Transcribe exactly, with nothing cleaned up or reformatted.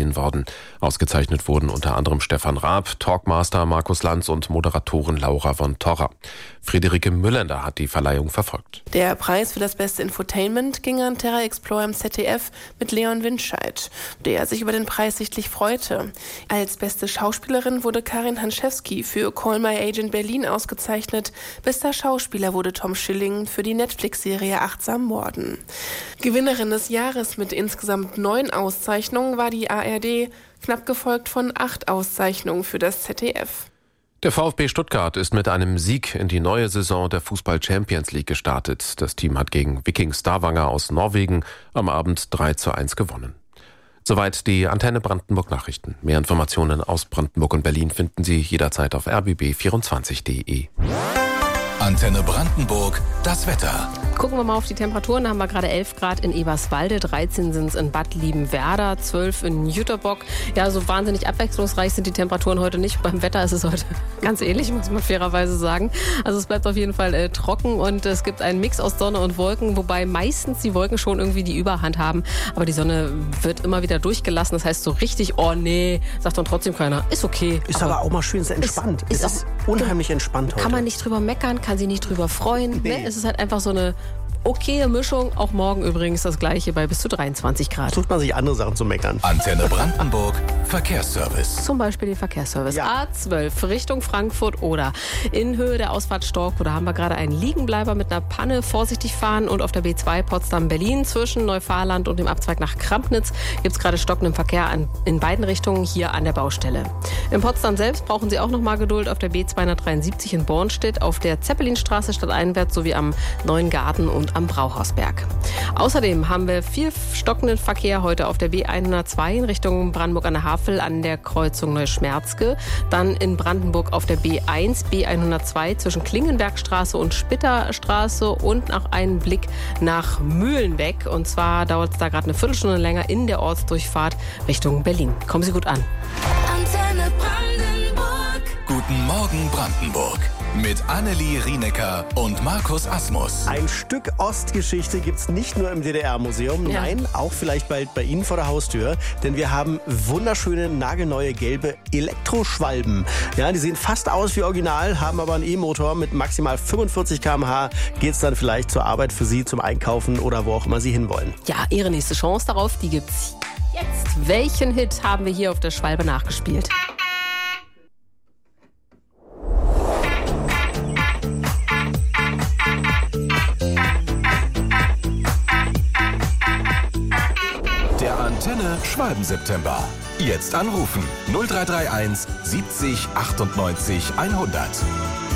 verliehen worden. Ausgezeichnet wurden unter anderem Stefan Raab, Talkmaster Markus Lanz und Moderatorin Laura von Torra. Friederike Müllender hat die Verleihung verfolgt. Der Preis für das beste Infotainment ging an Terra Explorer im Z D F mit Leon Winscheid, der sich über den Preis sichtlich freute. Als beste Schauspielerin wurde Karin Hanschewski für Call My Agent Berlin ausgezeichnet. Bester Schauspieler wurde Tom Schilling für die Netflix-Serie Achtsam Morden. Gewinnerin des Jahres mit insgesamt neun Auszeichnungen war die A R D, knapp gefolgt von acht Auszeichnungen für das Z D F. Der VfB Stuttgart ist mit einem Sieg in die neue Saison der Fußball-Champions League gestartet. Das Team hat gegen Viking Stavanger aus Norwegen am Abend drei zu eins gewonnen. Soweit die Antenne Brandenburg Nachrichten. Mehr Informationen aus Brandenburg und Berlin finden Sie jederzeit auf r b b vierundzwanzig punkt d e. Antenne Brandenburg, das Wetter. Gucken wir mal auf die Temperaturen. Da haben wir gerade elf Grad in Eberswalde, dreizehn sind es in Bad Liebenwerda, zwölf in Jüterbock. Ja, so wahnsinnig abwechslungsreich sind die Temperaturen heute nicht. Beim Wetter ist es heute ganz ähnlich, muss man fairerweise sagen. Also es bleibt auf jeden Fall äh, trocken und es gibt einen Mix aus Sonne und Wolken, wobei meistens die Wolken schon irgendwie die Überhand haben. Aber die Sonne wird immer wieder durchgelassen. Das heißt so richtig, oh nee, sagt dann trotzdem keiner. Ist okay. Ist aber, aber auch mal schön, ist entspannt. Ist, es ist ist unheimlich entspannt heute. Kann man nicht drüber meckern, kann sich nicht drüber freuen. Nee. Ne? Es ist halt einfach so eine okaye Mischung. Auch morgen übrigens das gleiche bei bis zu dreiundzwanzig Grad. Sucht man sich andere Sachen zu meckern. Antenne Brandenburg, Verkehrsservice. Zum Beispiel den Verkehrsservice. Ja. A zwölf Richtung Frankfurt oder in Höhe der Ausfahrt Stork. Da haben wir gerade einen Liegenbleiber mit einer Panne. Vorsichtig fahren. Und auf der B zwei Potsdam-Berlin zwischen Neufahrland und dem Abzweig nach Krampnitz gibt es gerade stockenden Verkehr an, in beiden Richtungen hier an der Baustelle. In Potsdam selbst brauchen Sie auch noch mal Geduld auf der B zweihundertdreiundsiebzig in Bornstedt, auf der Zeppelinstraße stadteinwärts sowie am Neuen Garten und am Brauhausberg. Außerdem haben wir viel stockenden Verkehr heute auf der B hundertzwei in Richtung Brandenburg an der Havel an der Kreuzung Neuschmerzke. Dann in Brandenburg auf der B eins, B hundertzwei zwischen Klingenbergstraße und Spitterstraße und nach einem Blick nach Mühlenbeck. Und zwar dauert es da gerade eine Viertelstunde länger in der Ortsdurchfahrt Richtung Berlin. Kommen Sie gut an. Antenne Brandenburg. Guten Morgen Brandenburg. Mit Annelie Rienecker und Markus Asmus. Ein Stück Ostgeschichte gibt's nicht nur im D D R-Museum, Ja. nein, auch vielleicht bald bei Ihnen vor der Haustür. Denn wir haben wunderschöne, nagelneue, gelbe Elektroschwalben. Ja, die sehen fast aus wie original, haben aber einen E-Motor mit maximal fünfundvierzig Kilometer pro Stunde. Geht's dann vielleicht zur Arbeit für Sie, zum Einkaufen oder wo auch immer Sie hinwollen. Ja, Ihre nächste Chance darauf, die gibt's jetzt. Welchen Hit haben wir hier auf der Schwalbe nachgespielt? Der Antenne Schwalben-September. Jetzt anrufen null drei drei eins siebzig achtundneunzig hundert.